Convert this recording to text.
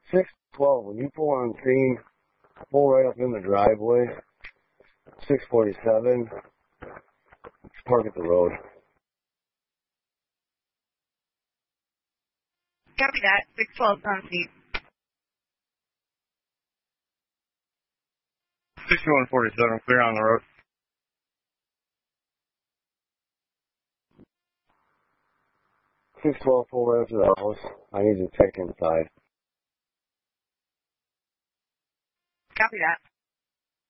612, when you pull on scene, pull right up in the driveway. 647, park at the road. Copy that. 612 on scene. 6147, clear on the road. Pull right up to the house. I need to check inside. Copy that.